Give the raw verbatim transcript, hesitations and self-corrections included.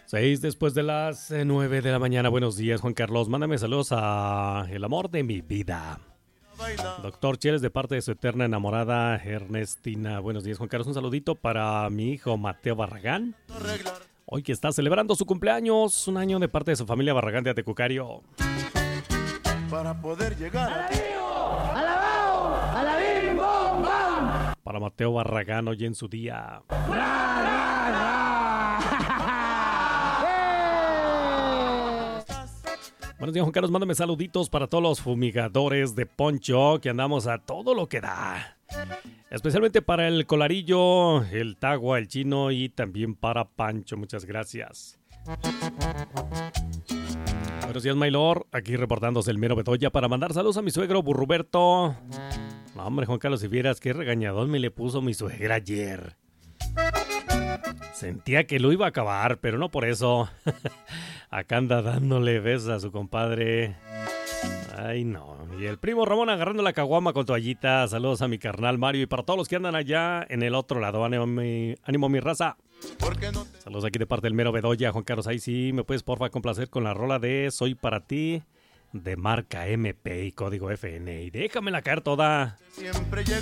Seis después de las eh, nueve de la mañana. Buenos días, Juan Carlos. Mándame saludos a el amor de mi vida, Doctor Cheles, de parte de su eterna enamorada Ernestina. Buenos días, Juan Carlos. Un saludito para mi hijo Mateo Barragán, hoy que está celebrando su cumpleaños. Un año, de parte de su familia Barragán de Atecucario. Para poder llegar a ¡Alabao! ¡Alabim, bom, bam! Para Mateo Barragán hoy en su día. ¡Ra, ra, ra! Buenos días, Juan Carlos. Mándame saluditos para todos los fumigadores de Poncho, que andamos a todo lo que da. Especialmente para el Colarillo, el Tagua, el Chino y también para Pancho. Muchas gracias. Buenos días, Maylor. Aquí reportándose el mero Bedoya para mandar saludos a mi suegro Burruberto. No, hombre, Juan Carlos, si vieras qué regañadón me le puso mi suegra ayer. Sentía que lo iba a acabar, pero no por eso. Acá anda dándole besos a su compadre. Ay, no. Y el primo Ramón agarrando la caguama con toallita. Saludos a mi carnal Mario y para todos los que andan allá en el otro lado. Ánimo mi, ánimo, mi raza. Saludos aquí de parte del mero Bedoya. Juan Carlos, ahí sí me puedes porfa complacer con la rola de Soy para ti, de marca M P y código F N. Y déjamela caer toda. siempre llegar.